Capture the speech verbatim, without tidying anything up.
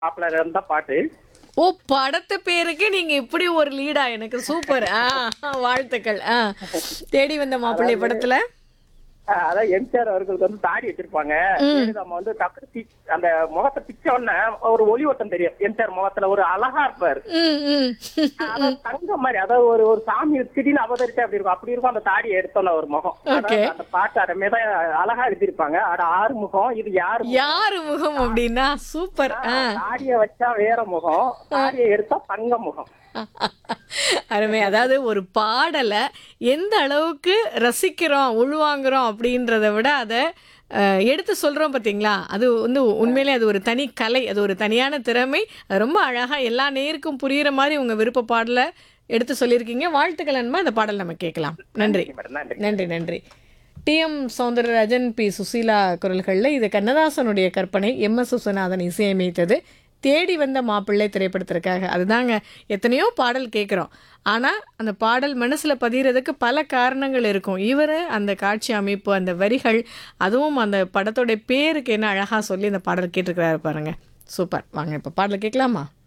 மாப்பிள்ள இருந்தா பாட்டு. ஓ! படத்து பேருக்கு நீங்க இப்படி ஒரு லீடா எனக்கு சூப்பர். ஆ வாழ்த்துக்கள். ஆ தேடி வந்த மாப்பிள்ளை அதாவது படத்துல? அ அதான் எம்ஜிஆர் அவர்களுக்கு வந்து தாடி வச்சிருப்பாங்க. ம். ஜெயலலிதா வந்து டக்குனு சி அந்த முகத்த பிச்ச உடனே ஒரு ஒளி ஓட்டம் தெரியும். எம்ஜிஆர் முகத்துல ஒரு அழகா இருப்பாரு. ம், ம். அதான் தங்கம் மாரி. அதாவது ஒரு ஒரு சாமி திடீர்னு அவதரிச்சா அப்படி இருக்கும். அப்படி இருக்கும் அந்த தாடிய எடுத்தோன்ன ஒரு முகம். ஓகே. அதாவது அந்த பாட்டு அத மேல அழகா எழுதியிருப்பாங்க. அட ஆறு முகம், இது யாரு முகம்? யாரு முகம் அப்படின்னா? சூப்பர். ஆ. தாடிய வச்சா வேற முகம், தாடிய எடுத்தா தங்க முகம். அருமை. அதாவது ஒரு பாடல எந்த அளவுக்கு ரசிக்கிறோம், உள்வாங்குறோம் அப்படின்றத விட அத அ எடுத்து சொல்றோம் பார்த்தீங்களா? அது வந்து உண்மையிலே அது ஒரு தனி கலை. அது ஒரு தனியான திறமை. அது ரொம்ப அழகா எல்லா நேயருக்கும் புரியிற மாரி உங்க விருப்ப பாடல எடுத்து சொல்லியிருக்கீங்க. வாழ்த்துக்கள் அன்பா. இந்த பாடல் நம்ம கேட்கலாம். நன்றி. மேடம் நன்றி. நன்றி, நன்றி. டி.எம். சௌந்தரராஜன், பி. சுசீலா குரல்கள்ல இது கண்ணதாசனுடைய கற்பனை. எம்.எஸ். விஸ்வநாதன் இசையமைத்தது. தேடி வந்த மாப்பிள்ளை திரைப்படத்திற்காக. அதுதாங்க எத்தனையோ பாடல் கேட்குறோம். ஆனா, அந்த பாடல் மனசுல பதியறதுக்கு பல காரணங்கள் இருக்கும். இவரு அந்த காட்சி அமைப்பு, அந்த வரிகள், அதுவும் அந்த படத்தோட பேருக்கு என்ன அழகா சொல்லி அந்த பாடல் கேட்டிருக்கிறாரு பாருங்க. சூப்பர். வாங்க இப்ப பாடல் கேட்கலாமா?